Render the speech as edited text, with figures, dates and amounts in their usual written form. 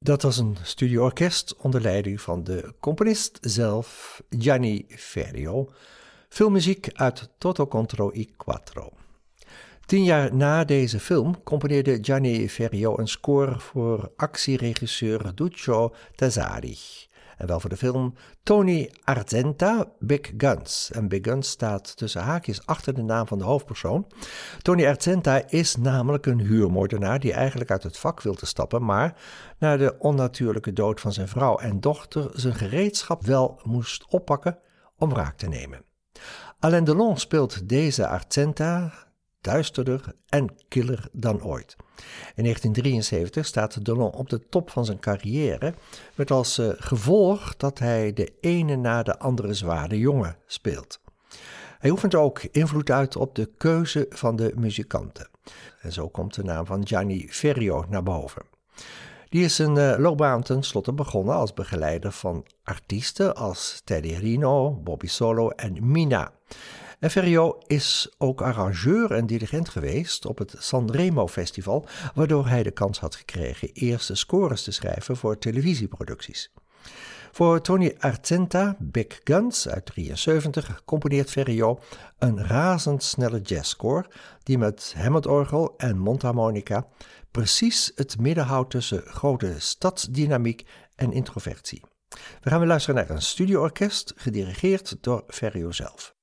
Dat was een studioorkest onder leiding van de componist zelf, Gianni Ferrio. Filmmuziek uit Toto contro i Quattro. 10 jaar na deze film componeerde Gianni Ferrio een score voor actieregisseur Duccio Tassari. En wel voor de film Tony Argenta, Big Guns. En Big Guns staat tussen haakjes achter de naam van de hoofdpersoon. Tony Argenta is namelijk een huurmoordenaar die eigenlijk uit het vak wilde stappen, maar na de onnatuurlijke dood van zijn vrouw en dochter zijn gereedschap wel moest oppakken om wraak te nemen. Alain Delon speelt deze Argenta duisterder en killer dan ooit. In 1973 staat Delon op de top van zijn carrière, met als gevolg dat hij de ene na de andere zware jongen speelt. Hij oefent ook invloed uit op de keuze van de muzikanten. En zo komt de naam van Gianni Ferrio naar boven. Die is zijn loopbaan tenslotte begonnen als begeleider van artiesten als Teddy Rino, Bobby Solo en Mina. En Ferrio is ook arrangeur en dirigent geweest op het Sanremo Festival, waardoor hij de kans had gekregen eerste scores te schrijven voor televisieproducties. Voor Tony Argenta, Big Guns uit 1973, componeert Ferrio een razendsnelle jazzscore die met Hammondorgel en mondharmonica precies het midden houdt tussen grote stadsdynamiek en introversie. We gaan luisteren naar een studioorkest, gedirigeerd door Ferrio zelf.